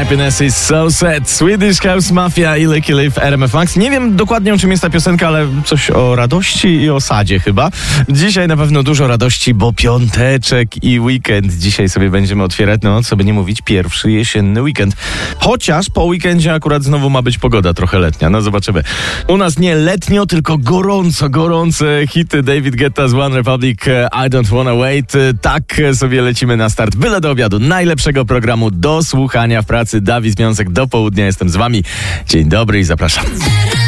Happiness is so sad. Swedish House Mafia i Lucky Live RMF Max. Nie wiem dokładnie, o czym jest ta piosenka, ale coś o radości i o sadzie chyba. Dzisiaj na pewno dużo radości, bo piąteczek i weekend. Dzisiaj sobie będziemy otwierać, co by nie mówić, pierwszy jesienny weekend. Chociaż po weekendzie akurat znowu ma być pogoda trochę letnia. Zobaczymy. U nas nie letnio, tylko gorące hity. David Guetta's One Republic, I Don't Wanna Wait. Tak sobie lecimy na start. Byle do obiadu. Najlepszego programu do słuchania w pracy. Dawid Związek do południa. Jestem z wami. Dzień dobry i zapraszam.